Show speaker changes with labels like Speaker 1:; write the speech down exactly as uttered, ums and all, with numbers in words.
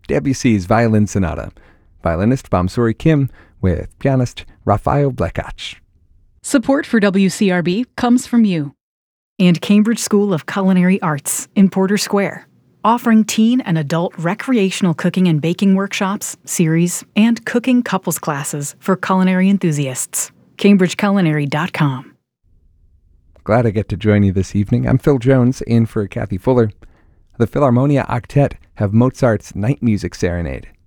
Speaker 1: Debussy's Violin Sonata. Violinist Bamsuri Kim with pianist Rafael Blekach.
Speaker 2: Support for W C R B comes from you.
Speaker 3: And Cambridge School of Culinary Arts in Porter Square, offering teen and adult recreational cooking and baking workshops, series, and cooking couples classes for culinary enthusiasts. cambridge culinary dot com.
Speaker 1: Glad I get to join you this evening. I'm Phil Jones, in for Kathy Fuller. The Philharmonia Octet have Mozart's Night Music Serenade.